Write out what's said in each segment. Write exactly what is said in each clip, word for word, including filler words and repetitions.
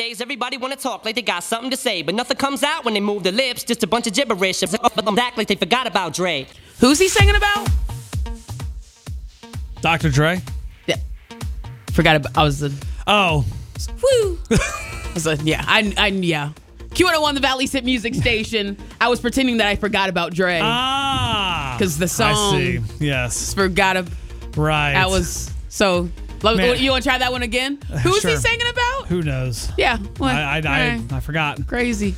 Nowadays, everybody wanna talk like they got something to say, but nothing comes out when they move their lips, just a bunch of gibberish. Act like they forgot about Dre. Who's he singing about? Doctor Dre? Yeah. Forgot about, I was the, Oh. woo. I was like, yeah, I, I, yeah. Q one oh one, the Valley's hit music station. I was pretending that I forgot about Dre. Ah. Because the song. I see. Yes. Forgot about. Right. That was, so, love, Man. you want to try that one again? Who's Sure. he singing about? Who knows? Yeah. What? I, I, I, I forgot. Crazy.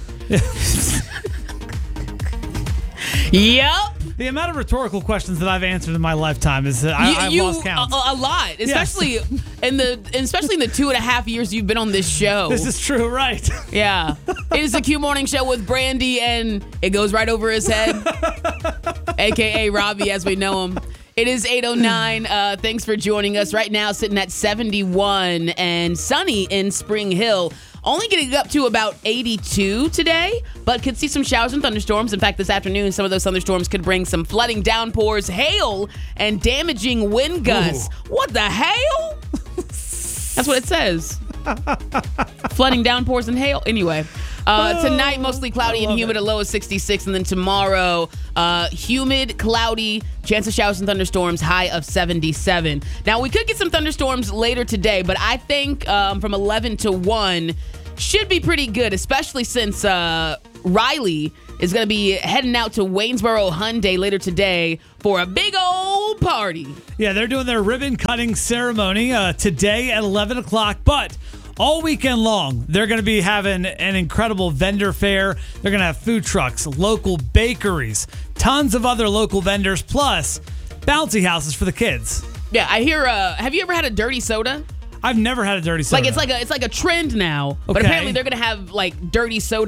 Yup. The amount of rhetorical questions that I've answered in my lifetime is that I, You- I've you- lost count. A, a lot, especially in the especially in the two and a half years you've been on this show. This is true, right? Yeah, it is the Q Morning Show with Brandy, and it goes right over his head, aka Robbie, as we know him. It is eight oh nine. Uh, thanks for joining us. Right now, sitting at seventy-one and sunny in Spring Hill. Only getting up to about eighty-two today, but could see some showers and thunderstorms. In fact, this afternoon, some of those thunderstorms could bring some flooding downpours, hail, and damaging wind gusts. Ooh. What the hail? That's what it says. Flooding, downpours, and hail. Anyway, uh, tonight, mostly cloudy and humid, it. a low of sixty-six. And then tomorrow, uh, humid, cloudy, chance of showers and thunderstorms, high of seventy-seven. Now, we could get some thunderstorms later today, but I think um, from eleven to one should be pretty good, especially since uh, Riley is going to be heading out to Waynesboro Hyundai later today for a big old party. Yeah, they're doing their ribbon cutting ceremony uh, today at eleven o'clock, but all weekend long, they're going to be having an incredible vendor fair. They're going to have food trucks, local bakeries, tons of other local vendors, plus bouncy houses for the kids. Yeah, I hear, uh, have you ever had a dirty soda? I've never had a dirty soda. Like it's like a it's like a trend now. But Okay. apparently they're gonna have like dirty soda